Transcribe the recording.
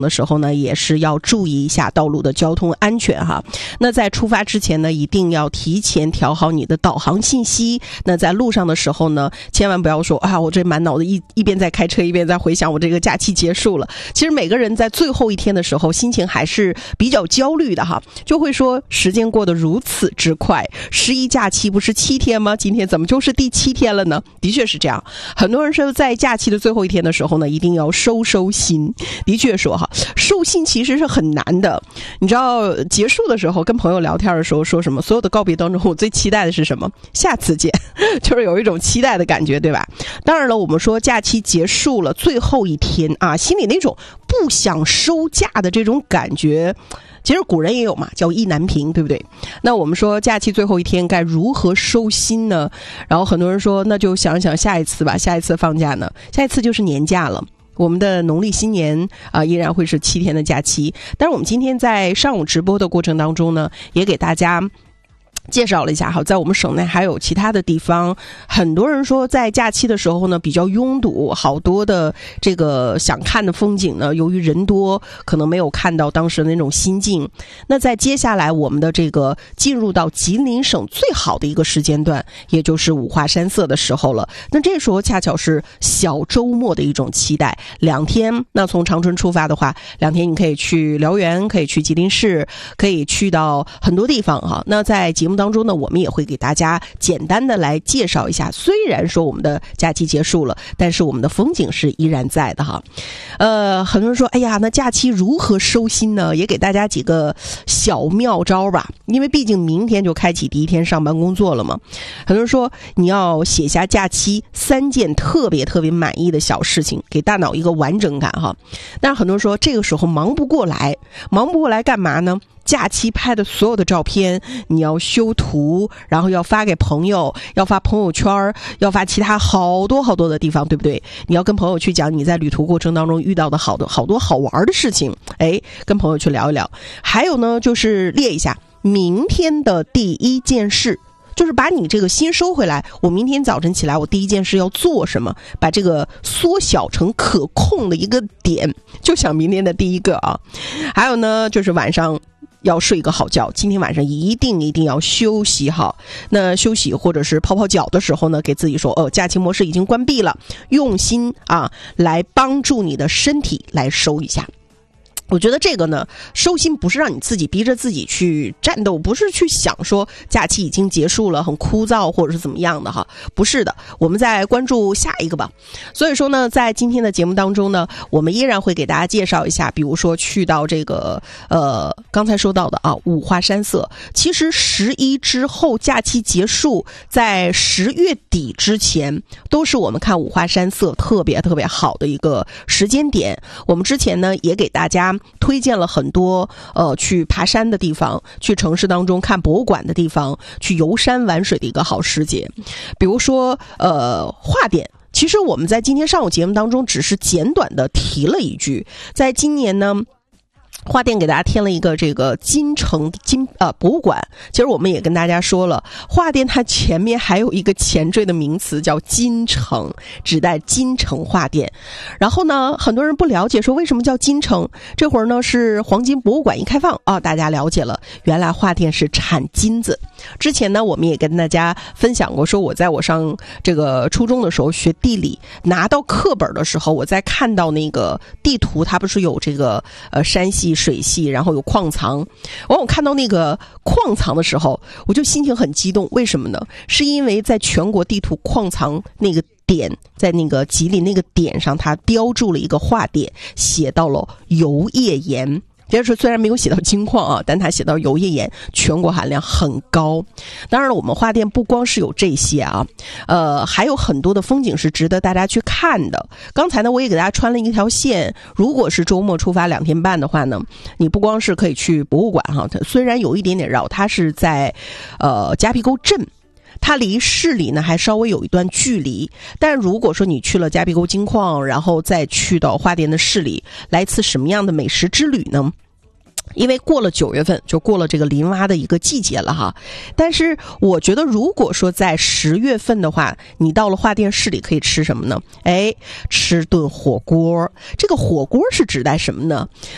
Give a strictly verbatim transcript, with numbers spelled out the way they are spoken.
的时候呢，也是要注意一下道路的交通安全哈。那在出发之前呢，一定要提前调好你的导航信息。那在路上的时候呢，千万不要说啊，我这满脑子一一边在开车一边在回想我这个假期结束了。其实每个人在最后一天的时候，心情还是比较焦虑的哈，就会说时间过得如此之快，十一假期不是七天吗？今天怎么就是第七天了呢？的确是这样。很多人说在假期的最后一天的时候呢，一定要收收心。的确说哈，收心其实是很难的。你知道结束的时候跟朋友聊天的时候说什么？所有的告别当中，我最期待的是什么？下次见，就是有一种期待的感觉，对吧？当然了，我们说假期结束了，最后一天啊，心里那种不想收假的这种感觉，其实古人也有嘛，叫意难平，对不对？那我们说假期最后一天该如何收心呢？然后很多人说，那就想想下一次吧，下一次放假呢？下一次就是年假了。我们的农历新年啊、呃，依然会是七天的假期。但是我们今天在上午直播的过程当中呢，也给大家介绍了一下哈，在我们省内还有其他的地方，很多人说在假期的时候呢比较拥堵，好多的这个想看的风景呢，由于人多，可能没有看到当时的那种心境。那在接下来我们的这个进入到吉林省最好的一个时间段，也就是五花山色的时候了。那这时候恰巧是小周末的一种期待，两天。那从长春出发的话，两天你可以去辽源，可以去吉林市，可以去到很多地方哈。那在节目当中呢，我们也会给大家简单的来介绍一下，虽然说我们的假期结束了，但是我们的风景是依然在的哈。呃，很多人说，哎呀，那假期如何收心呢？也给大家几个小妙招吧，因为毕竟明天就开启第一天上班工作了嘛。很多人说，你要写下假期三件特别特别满意的小事情，给大脑一个完整感哈。但是很多人说，这个时候忙不过来，忙不过来干嘛呢？假期拍的所有的照片，你要修图，然后要发给朋友，要发朋友圈，要发其他好多好多的地方，对不对？你要跟朋友去讲你在旅途过程当中遇到的好多好多好玩的事情，哎，跟朋友去聊一聊。还有呢，就是列一下明天的第一件事，就是把你这个心收回来，我明天早晨起来我第一件事要做什么，把这个缩小成可控的一个点，就想明天的第一个啊。还有呢，就是晚上要睡一个好觉，今天晚上一定一定要休息好。那休息或者是泡泡脚的时候呢，给自己说，哦，假期模式已经关闭了，用心啊，来帮助你的身体来收一下。我觉得这个呢，收心不是让你自己逼着自己去战斗，不是去想说假期已经结束了很枯燥或者是怎么样的哈，不是的，我们再关注下一个吧。所以说呢，在今天的节目当中呢，我们依然会给大家介绍一下，比如说去到这个呃刚才说到的啊五花山色。其实十一之后假期结束，在十月底之前，都是我们看五花山色特别特别好的一个时间点。我们之前呢也给大家推荐了很多呃去爬山的地方，去城市当中看博物馆的地方，去游山玩水的一个好时节。比如说呃画店，其实我们在今天上午节目当中只是简短的提了一句，在今年呢花店给大家添了一个这个金城金呃博物馆。其实我们也跟大家说了，花店它前面还有一个前缀的名词叫金城，指代金城画店。然后呢，很多人不了解说为什么叫金城，这会儿呢是黄金博物馆一开放啊，大家了解了，原来花店是产金子。之前呢我们也跟大家分享过，说我在我上这个初中的时候学地理，拿到课本的时候，我在看到那个地图，它不是有这个呃山系水系，然后有矿藏，完我看到那个矿藏的时候，我就心情很激动。为什么呢？是因为在全国地图矿藏那个点，在那个吉林那个点上，它标注了一个画点，写到了油页岩。就是虽然没有写到金矿啊，但它写到油页岩，全国含量很高。当然了，我们花店不光是有这些啊，呃，还有很多的风景是值得大家去看的。刚才呢，我也给大家穿了一条线，如果是周末出发两天半的话呢，你不光是可以去博物馆哈，它虽然有一点点绕，它是在呃夹皮沟镇。它离市里呢还稍微有一段距离，但如果说你去了夹皮沟金矿，然后再去到花店的市里，来一次什么样的美食之旅呢？因为过了九月份就过了这个林蛙的一个季节了哈，但是我觉得如果说在十月份的话，你到了花店市里可以吃什么呢？哎，吃顿火锅。这个火锅是指代什么呢？